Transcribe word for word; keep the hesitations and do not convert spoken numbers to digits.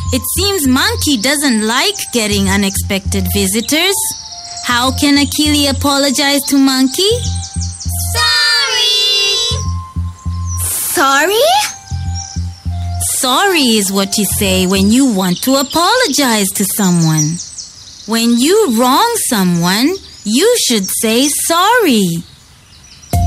It seems Monkey doesn't like getting unexpected visitors. How can Akili apologize to Monkey? Sorry! Sorry? Sorry is what you say when you want to apologize to someone. When you wrong someone, you should say sorry.